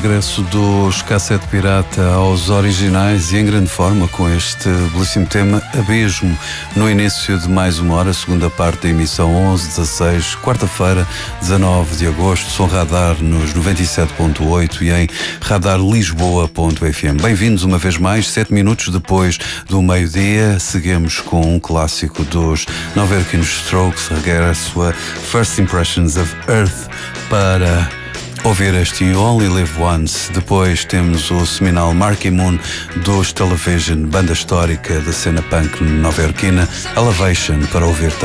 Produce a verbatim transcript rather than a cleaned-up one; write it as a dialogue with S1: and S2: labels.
S1: regresso dos Cassete Pirata aos originais e em grande forma com este belíssimo tema Abismo, no início de mais uma hora, segunda parte da emissão onze dezasseis, quarta-feira, dezanove de agosto, som Radar nos noventa e sete ponto oito e em radar lisboa ponto f m. Bem-vindos uma vez mais, sete minutos depois do meio-dia, seguimos com um clássico dos nova-iorquinos Strokes, regresso a First Impressions of Earth para ouvir este You Only Live Once. Depois temos o seminal Marquee Moon dos Television, banda histórica da cena punk nova-iorquina, Elevation, para ouvir também.